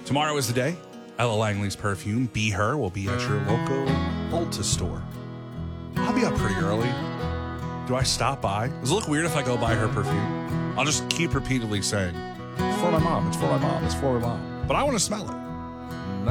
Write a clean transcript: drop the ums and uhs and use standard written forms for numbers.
Tomorrow is the day. Ella Langley's perfume, Be Her, will be at your local Ulta store. I'll be up pretty early. Do I stop by? Does it look weird if I go buy her perfume? I'll just keep repeatedly saying, it's for my mom, it's for my mom, it's for my mom. But I want to smell it.